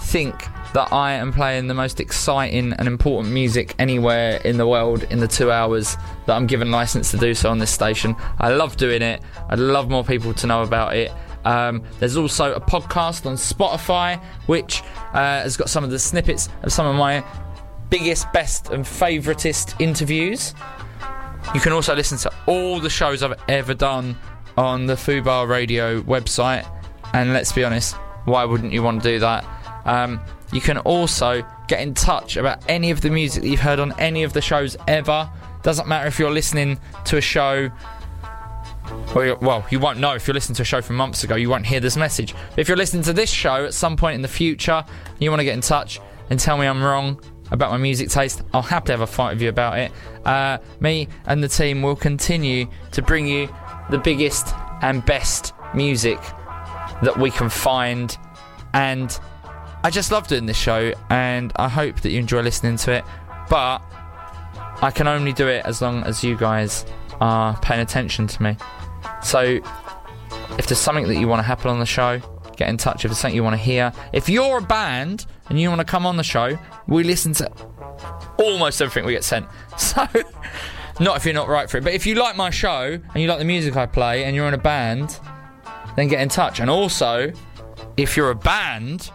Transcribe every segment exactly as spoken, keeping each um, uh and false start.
think that I am playing the most exciting and important music anywhere in the world in the two hours that I'm given license to do so on this station. I love doing it. I'd love more people to know about it. Um, there's also a podcast on Spotify which uh, has got some of the snippets of some of my biggest, best and favouriteest interviews. You can also listen to all the shows I've ever done on the Fubar Radio website, and let's be honest, why wouldn't you want to do that? Um, you can also get in touch about any of the music that you've heard on any of the shows ever. Doesn't matter if you're listening to a show, well, well, you won't know if you're listening to a show from months ago, you won't hear this message. But if you're listening to this show at some point in the future, and you want to get in touch and tell me I'm wrong about my music taste, I'll happily have a fight with you about it. Uh, me and the team will continue to bring you the biggest and best music that we can find, and I just love doing this show, and I hope that you enjoy listening to it, but I can only do it as long as you guys are paying attention to me. So if there's something that you want to happen on the show, get in touch. If there's something you want to hear, if you're a band and you want to come on the show, we listen to almost everything we get sent. So not if you're not right for it, but if you like my show and you like the music I play and you're in a band, then get in touch. And also, if you're a band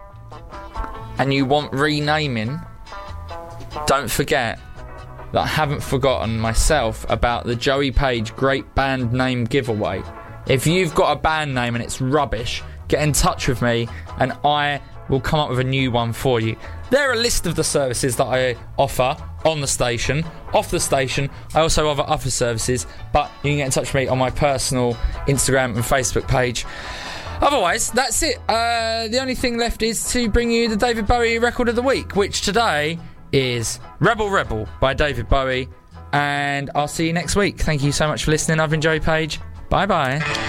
and you want renaming, don't forget that I haven't forgotten myself about the Joey Page Great Band Name Giveaway. If you've got a band name and it's rubbish, get in touch with me and I will come up with a new one for you. There are a list of the services that I offer on the station. Off the station, I also offer other services, but you can get in touch with me on my personal Instagram and Facebook page. Otherwise, that's it. Uh, the only thing left is to bring you the David Bowie Record of the Week, which today is Rebel Rebel by David Bowie. And I'll see you next week. Thank you so much for listening. I've been Joey Page. Bye-bye.